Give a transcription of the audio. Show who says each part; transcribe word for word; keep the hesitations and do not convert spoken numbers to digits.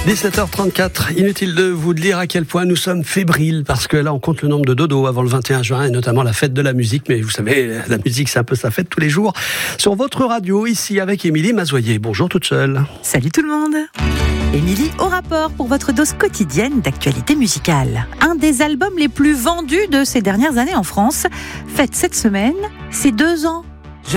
Speaker 1: dix-sept heures trente-quatre, inutile de vous dire à quel point nous sommes fébriles, parce que là on compte le nombre de dodos avant le vingt et un juin, et notamment la fête de la musique. Mais vous savez, la musique c'est un peu sa fête tous les jours. Sur votre radio, ici avec Émilie Mazoyer. Bonjour toute seule.
Speaker 2: Salut tout le monde. Émilie au rapport pour votre dose quotidienne d'actualité musicale. Un des albums les plus vendus de ces dernières années en France fête cette semaine ses deux ans.